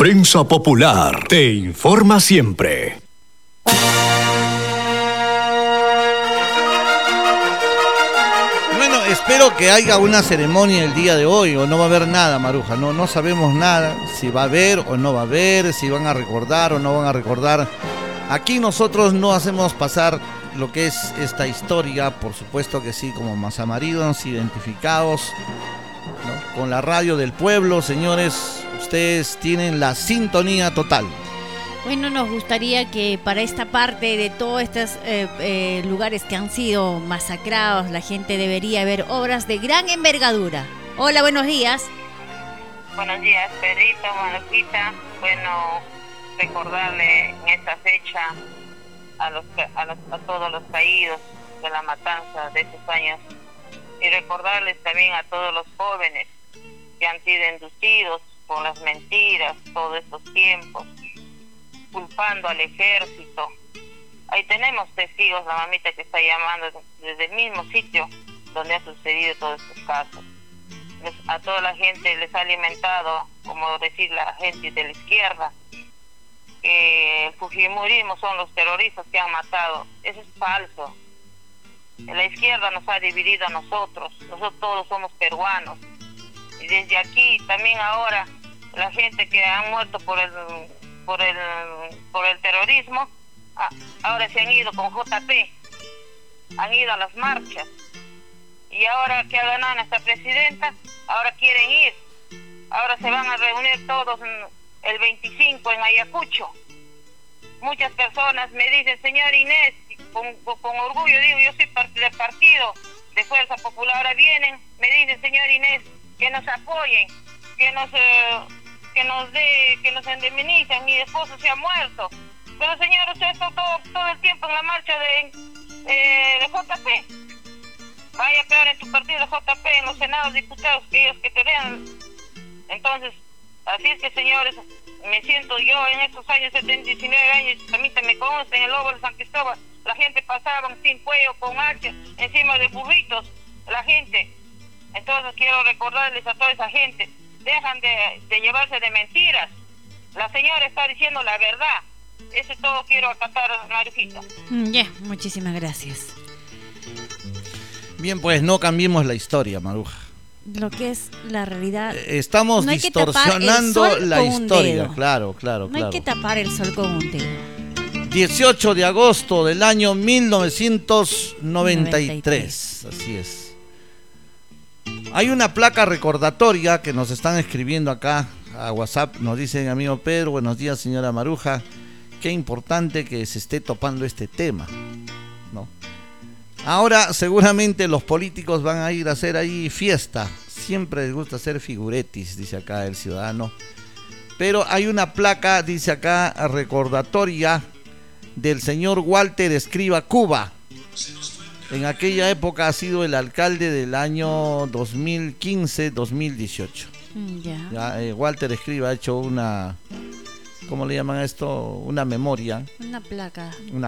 Prensa Popular te informa siempre. Bueno, espero que haya una ceremonia el día de hoy, o no va a haber nada, Maruja. No sabemos nada, si va a haber o no va a haber, si van a recordar o no van a recordar. Aquí nosotros no hacemos pasar lo que es esta historia, por supuesto que sí, como Masamaridos, identificados, ¿no?, con la radio del pueblo. Señores, ustedes tienen la sintonía total. Bueno, nos gustaría que para esta parte de todos estos lugares que han sido masacrados, la gente debería ver obras de gran envergadura. Hola, buenos días. Buenos días, Pedrito, Manojita. Bueno, recordarle en esta fecha a todos los caídos de la matanza de esos años, y recordarles también a todos los jóvenes que han sido inducidos por las mentiras todos estos tiempos, culpando al ejército. Ahí tenemos testigos, la mamita que está llamando desde el mismo sitio donde ha sucedido todos estos casos. A toda la gente les ha alimentado, como decir la gente de la izquierda, que el fujimorismo son los terroristas que han matado. Eso es falso. La izquierda nos ha dividido a nosotros todos somos peruanos, y desde aquí también ahora la gente que han muerto por el terrorismo, ahora se han ido con JP, han ido a las marchas, y ahora que ha ganado nuestra presidenta, ahora quieren ir, ahora se van a reunir todos el 25 en Ayacucho. Muchas personas me dicen, señor Inés, con orgullo digo, yo soy del partido de Fuerza Popular, ahora vienen, me dicen, señor Inés, que nos apoyen, que nos indemnicen, mi esposo se ha muerto. Pero señor, usted está todo el tiempo en la marcha de JP. Vaya peor en tu partido de JP, en los senados, diputados, que ellos que te vean. Entonces, así es que, señores, me siento yo en estos años, 19 años, también me consta en el Lobo de San Cristóbal, la gente pasaba sin cuello, con hacha, encima de burritos, la gente. Entonces quiero recordarles a toda esa gente, dejan de llevarse de mentiras. La señora está diciendo la verdad. Eso todo quiero acatar, Marujita. Ya, muchísimas gracias. Bien, pues no cambiemos la historia, Maruja. Lo que es la realidad. Estamos distorsionando la historia. Claro. No hay que tapar el sol con un dedo. 18 de agosto del año 1993. Así es. Hay una placa recordatoria que nos están escribiendo acá a WhatsApp. Nos dicen, amigo Pedro, buenos días, señora Maruja. Qué importante que se esté topando este tema, ¿no? Ahora seguramente los políticos van a ir a hacer ahí fiesta. Siempre les gusta hacer figuretis, dice acá el ciudadano. Pero hay una placa, dice acá, recordatoria del señor Walter Escrivá Cuba. En aquella época ha sido el alcalde del año 2015-2018. Walter Escrivá ha hecho una, ¿cómo le llaman a esto? Una memoria. Una placa,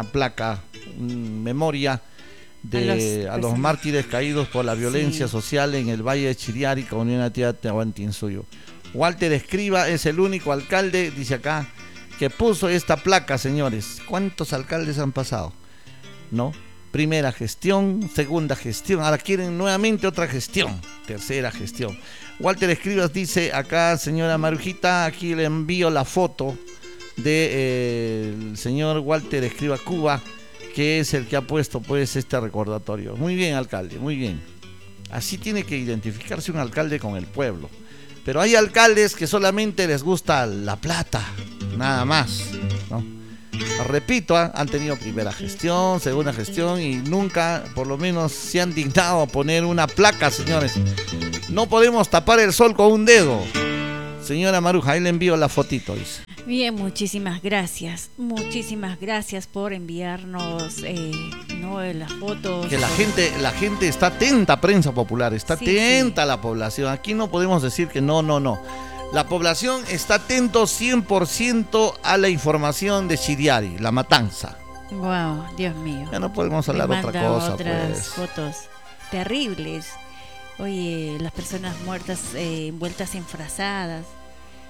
memoria a los mártires caídos por la violencia social en el Valle de Chiriari, Comunidad Tía Tehuantinsuyo. Walter Escrivá es el único alcalde, dice acá, que puso esta placa, señores. ¿Cuántos alcaldes han pasado? ¿No? Primera gestión, segunda gestión, ahora quieren nuevamente otra gestión, tercera gestión. Walter Escrivá dice acá, señora Marujita, aquí le envío la foto del señor Walter Escrivá Cuba, que es el que ha puesto pues este recordatorio. Muy bien, alcalde, muy bien. Así tiene que identificarse un alcalde con el pueblo. Pero hay alcaldes que solamente les gusta la plata, nada más, ¿no? Repito, han tenido primera gestión, segunda gestión y nunca, por lo menos, se han dignado a poner una placa, señores. No podemos tapar el sol con un dedo. Señora Maruja, ahí le envío la fotito, dice. Bien, muchísimas gracias. Muchísimas gracias por enviarnos las fotos. Que la gente está atenta, Prensa Popular, está atenta a la población. Aquí no podemos decir que no. La población está atento 100% a la información de Chiriari, la matanza. Wow, Dios mío. Ya no podemos hablar otra cosa. Otras fotos terribles. Oye, las personas muertas envueltas en frazadas.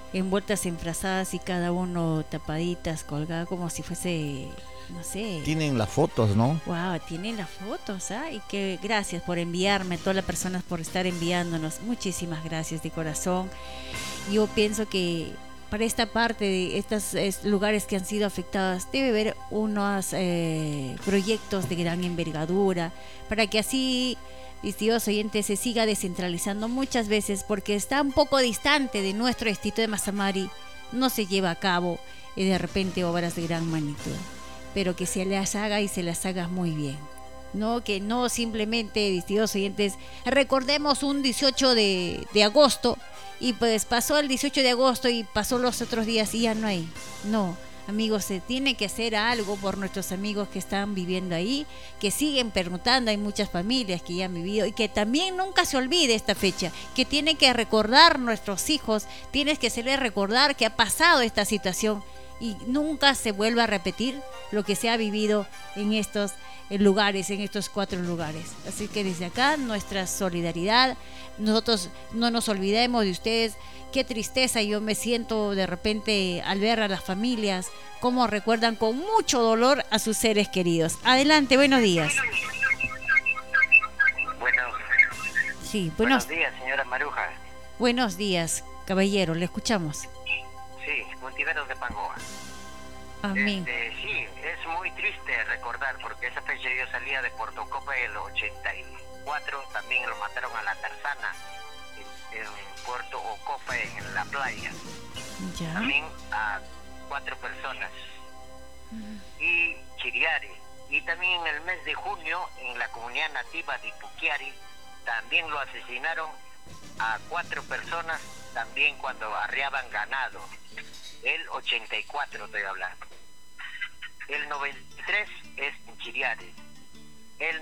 envueltas en frazadas y cada uno tapaditas, colgadas como si fuese, no sé. Tienen las fotos, ¿no? Wow, tienen las fotos, ¿ah? Y que gracias por enviarme, todas las personas por estar enviándonos. Muchísimas gracias de corazón. Yo pienso que para esta parte de estos lugares que han sido afectados debe haber unos proyectos de gran envergadura para que así, distinguidos oyentes, se siga descentralizando muchas veces porque está un poco distante de nuestro distrito de Mazamari, no se lleva a cabo de repente obras de gran magnitud, pero que se las haga y se las haga muy bien. No, que no simplemente, distinguidos oyentes, recordemos un 18 de agosto y pues pasó el 18 de agosto y pasó los otros días y ya no hay. No, amigos, se tiene que hacer algo por nuestros amigos que están viviendo ahí, que siguen preguntando. Hay muchas familias que ya han vivido y que también nunca se olvide esta fecha, que tienen que recordar nuestros hijos, tienes que hacerles recordar que ha pasado esta situación y nunca se vuelva a repetir lo que se ha vivido en estos lugares, en estos 4 lugares. Así que desde acá nuestra solidaridad, nosotros no nos olvidemos de ustedes. Qué tristeza yo me siento de repente al ver a las familias cómo recuerdan con mucho dolor a sus seres queridos. Adelante, buenos días. Buenos días, señora Maruja. Buenos días, caballero, le escuchamos. Sí, Multiveros de Pangoa. Amén. Sí, es muy triste recordar, porque esa fecha yo salía de Puerto Copa el 84, también lo mataron a la Tarzana en Puerto Ocopa, en la playa. Ya. También a 4 personas. Y Chiriari. Y también en el mes de junio, en la comunidad nativa de Puquiari, también lo asesinaron a 4 personas, también cuando arriaban ganado. El 84 estoy hablando. El 93 es en Chiriari. El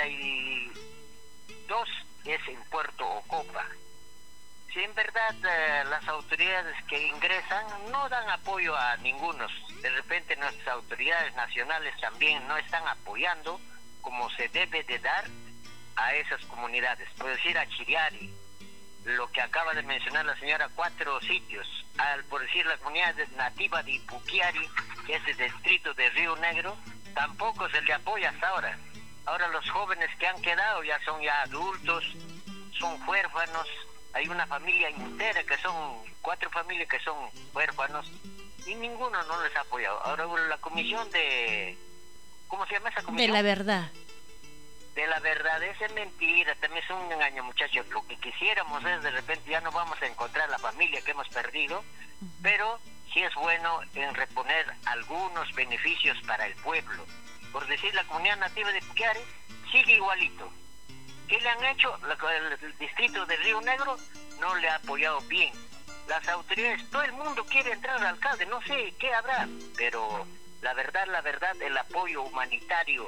92 es en Puerto Ocopa. Si en verdad las autoridades que ingresan no dan apoyo a ninguno, de repente nuestras autoridades nacionales también no están apoyando como se debe de dar a esas comunidades. Por decir a Chiriari, lo que acaba de mencionar la señora, 4 sitios. Por decir la comunidad nativa de Ipuquiari, que es el distrito de Río Negro, tampoco se le apoya hasta ahora. Ahora los jóvenes que han quedado ya son adultos, son huérfanos. Hay una familia entera que son 4 familias que son huérfanos y ninguno no les ha apoyado. Ahora la comisión de... ¿Cómo se llama esa comisión? De la verdad. De la verdad, esa es mentira, también es un engaño, muchachos. Lo que quisiéramos es, de repente ya no vamos a encontrar la familia que hemos perdido, pero sí es bueno en reponer algunos beneficios para el pueblo. Por decir, la comunidad nativa de Puquiari sigue igualito. ¿Qué le han hecho? El distrito de Río Negro no le ha apoyado bien. Las autoridades, todo el mundo quiere entrar al alcalde, no sé qué habrá, pero la verdad, el apoyo humanitario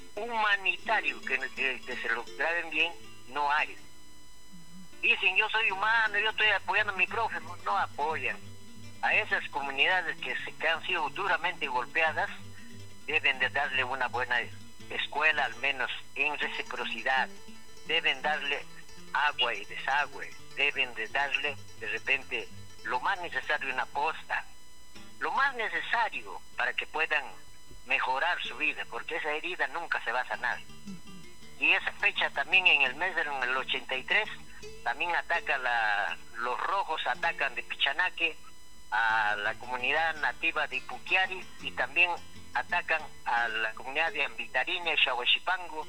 que se lo graben bien, no hay. Dicen, yo soy humano, yo estoy apoyando a mi prójimo, no apoyan. A esas comunidades que han sido duramente golpeadas, deben de darle una buena escuela, al menos en reciprocidad. Deben darle agua y desagüe, deben de darle de repente lo más necesario, una posta, lo más necesario para que puedan mejorar su vida, porque esa herida nunca se va a sanar. Y esa fecha también en el mes del 83 también ataca los rojos atacan de Pichanaque a la comunidad nativa de Ipuquiari y también atacan a la comunidad de Ambitariña y Xahuachipango.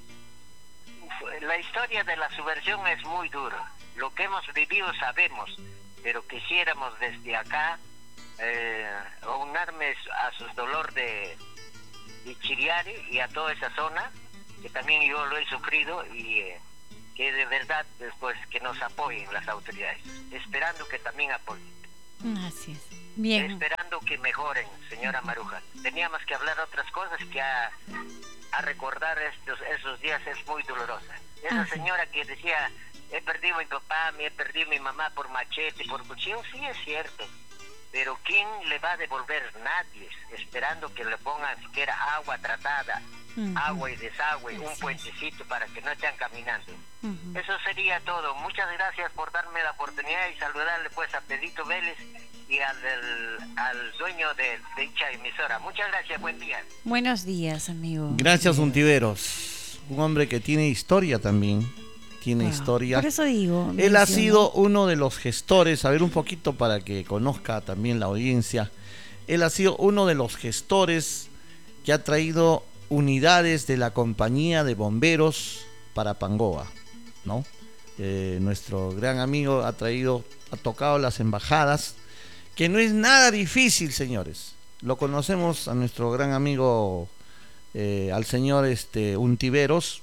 La historia de la subversión es muy dura. Lo que hemos vivido sabemos, pero quisiéramos desde acá aunarme a su dolor de Chiriari y a toda esa zona, que también yo lo he sufrido, y que de verdad después que nos apoyen las autoridades, esperando que también apoyen. Así es. Bien. Esperando que mejoren, señora Maruja. Teníamos que hablar otras cosas que a recordar esos días es muy dolorosa. Esa señora que decía, he perdido a mi papá, he perdido a mi mamá por machete, por cuchillo, sí es cierto. Pero ¿quién le va a devolver? Nadie, esperando que le pongan siquiera agua tratada, agua y desagüe, un puentecito para que no estén caminando. Eso sería todo. Muchas gracias por darme la oportunidad y saludarle pues a Pedrito Vélez y al dueño de dicha emisora. Muchas gracias, buen día. Buenos días, amigo. Gracias, Untiveros. Un hombre que tiene historia también. Tiene historia. Por eso digo. Él ha sido uno de los gestores, a ver un poquito para que conozca también la audiencia. Él ha sido uno de los gestores que ha traído unidades de la compañía de bomberos para Pangoa, ¿no? Nuestro gran amigo ha tocado las embajadas, que no es nada difícil, señores. Lo conocemos a nuestro gran amigo, al señor Untiveros.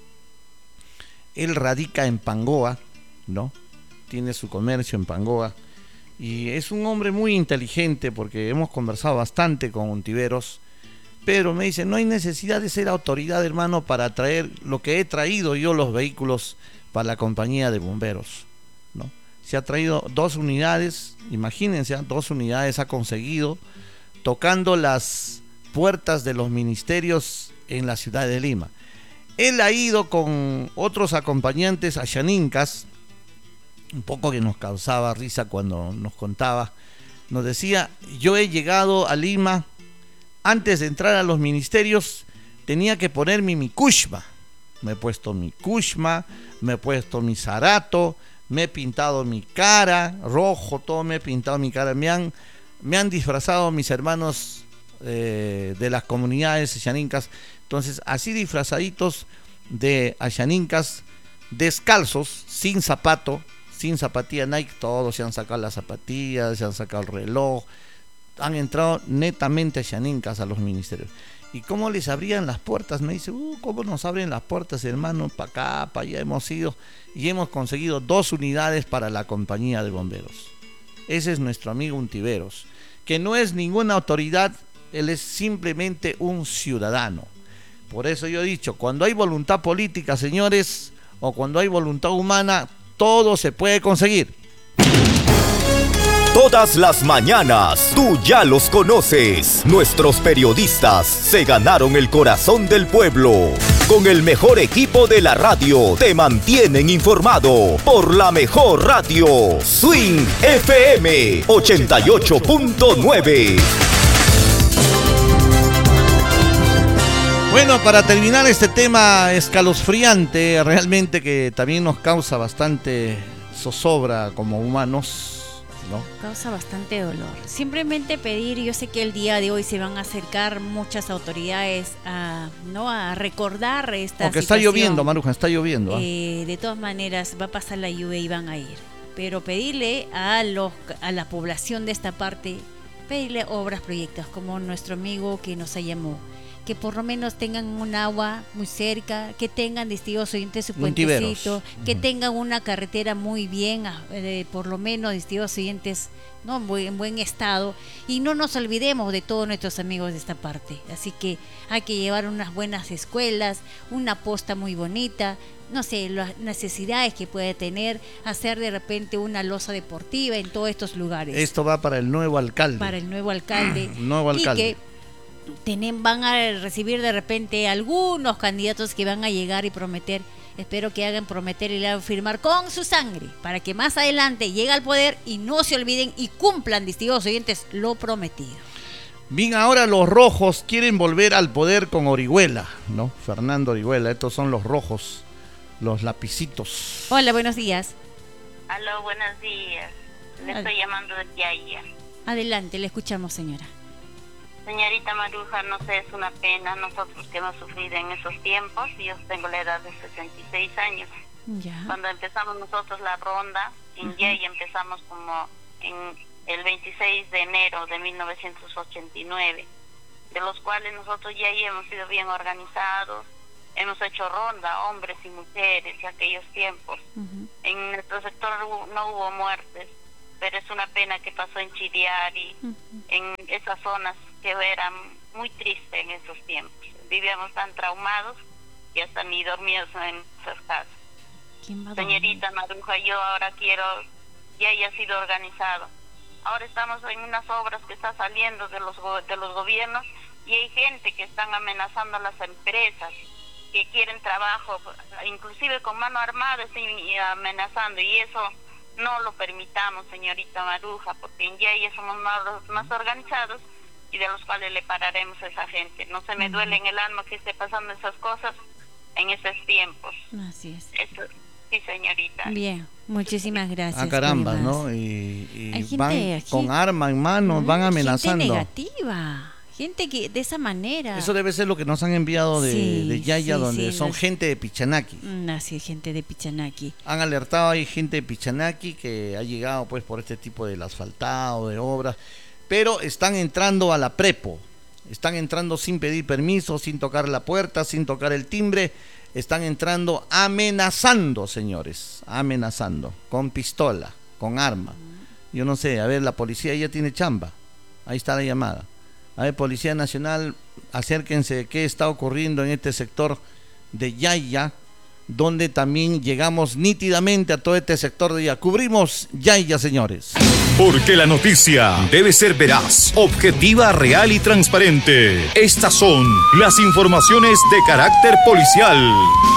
Él radica en Pangoa, ¿no? Tiene su comercio en Pangoa y es un hombre muy inteligente, porque hemos conversado bastante con Untiveros. Pero me dice, no hay necesidad de ser autoridad, hermano, para traer lo que he traído yo, los vehículos para la compañía de bomberos, ¿no? Se ha traído 2 unidades, imagínense, 2 unidades ha conseguido, tocando las puertas de los ministerios en la ciudad de Lima. Él ha ido con otros acompañantes a Xanincas, un poco que nos causaba risa cuando nos contaba. Nos decía, yo he llegado a Lima. Antes de entrar a los ministerios tenía que ponerme mi kushma. Me he puesto mi kushma, me he puesto mi zarato, me he pintado mi cara, rojo, todo me he pintado mi cara. Me han disfrazado mis hermanos de las comunidades xanincas. Entonces, así disfrazaditos de xanincas, descalzos, sin zapato, sin zapatilla Nike, todos se han sacado las zapatillas, se han sacado el reloj. Han entrado netamente a xanincas a los ministerios. ¿Y cómo les abrían las puertas? Me dice, ¿cómo nos abren las puertas, hermano? Para acá, para allá hemos ido y hemos conseguido 2 unidades para la compañía de bomberos. Ese es nuestro amigo Untiveros, que no es ninguna autoridad, él es simplemente un ciudadano. Por eso yo he dicho, cuando hay voluntad política, señores, o cuando hay voluntad humana, todo se puede conseguir. Todas las mañanas, tú ya los conoces. Nuestros periodistas se ganaron el corazón del pueblo. Con el mejor equipo de la radio, te mantienen informado por la mejor radio. Swing FM 88.9. Bueno, para terminar este tema escalofriante, realmente que también nos causa bastante zozobra como humanos, ¿no? Causa bastante dolor. Simplemente pedir, yo sé que el día de hoy se van a acercar muchas autoridades a recordar esta Porque situación. está lloviendo, Maruja, está lloviendo. De todas maneras, va a pasar la lluvia y van a ir. Pero pedirle a la población de esta parte, pedirle obras, proyectos, como nuestro amigo que nos llamó, que por lo menos tengan un agua muy cerca, que tengan, distintos oyentes, su puentecito, que tengan una carretera muy bien, por lo menos, distintos oyentes, ¿no? En buen estado, y no nos olvidemos de todos nuestros amigos de esta parte. Así que hay que llevar unas buenas escuelas, una posta muy bonita, no sé, las necesidades que puede tener, hacer de repente una losa deportiva en todos estos lugares. Esto va para el nuevo alcalde. Para el nuevo alcalde. Nuevo alcalde. Y que van a recibir de repente algunos candidatos que van a llegar y prometer, espero que hagan prometer y le hagan firmar con su sangre, para que más adelante llegue al poder y no se olviden y cumplan, distinguidos oyentes, lo prometido. Bien, ahora los rojos quieren volver al poder con Orihuela, ¿no? Fernando Orihuela, estos son los rojos, los lapicitos. Hola, buenos días. Aló, buenos días. Le estoy llamando desde allá. Adelante, le escuchamos, señora. Señorita Maruja, no sé, es una pena nosotros que hemos sufrido en esos tiempos. Yo tengo la edad de 66 años. Ya. Cuando empezamos nosotros la ronda, en Yay empezamos como en el 26 de enero de 1989, de los cuales nosotros ya hemos sido bien organizados, hemos hecho ronda, hombres y mujeres, en aquellos tiempos. En nuestro sector no hubo muertes, pero es una pena que pasó en Chiriari, en esas zonas que eran muy tristes en esos tiempos. Vivíamos tan traumados que hasta ni dormíamos en esas casas. Señorita Maruja, yo ahora quiero que haya sido organizado. Ahora estamos en unas obras que están saliendo de los gobiernos y hay gente que están amenazando a las empresas que quieren trabajo, inclusive con mano armada están amenazando, y eso no lo permitamos, señorita Maruja, porque en Yaya somos los más organizados y de los cuales le pararemos a esa gente. No se me duele en el alma que esté pasando esas cosas en esos tiempos. Así es. Eso, sí, señorita. Bien, muchísimas gracias. Ah, caramba, por ¿no? llamarse. Y Hay van gente aquí, con arma en mano, van amenazando. Gente negativa, gente que de esa manera. Eso debe ser lo que nos han enviado de Yaya, donde son gente de Pichanaki. Así, gente de Pichanaki. Han alertado, hay gente de Pichanaki que ha llegado pues por este tipo del asfaltado, de obras, pero están entrando a la prepo, están entrando sin pedir permiso, sin tocar la puerta, sin tocar el timbre, están entrando amenazando, señores, amenazando, con pistola, con arma. Yo no sé, a ver, la policía ya tiene chamba, ahí está la llamada. A ver, Policía Nacional, acérquense, ¿qué está ocurriendo en este sector de Yaya? Donde también llegamos nítidamente a todo este sector de Yaya. Cubrimos Yaya, señores. Porque la noticia debe ser veraz, objetiva, real y transparente. Estas son las informaciones de carácter policial.